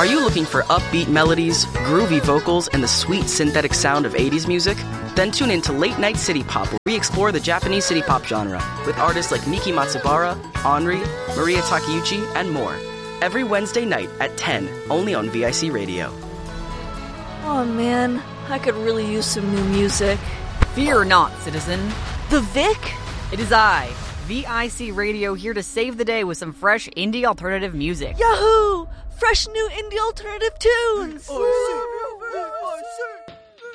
Are you looking for upbeat melodies, groovy vocals, and the sweet synthetic sound of 80s music? Then tune in to Late Night City Pop, where we explore the Japanese city pop genre with artists like Miki Matsubara, Henri, Maria Takeuchi, and more. Every Wednesday night at 10, only on VIC Radio. Oh man, I could really use some new music. Fear not, citizen. The Vic? It is I, VIC Radio, here to save the day with some fresh indie alternative music. Yahoo! Fresh new indie alternative tunes!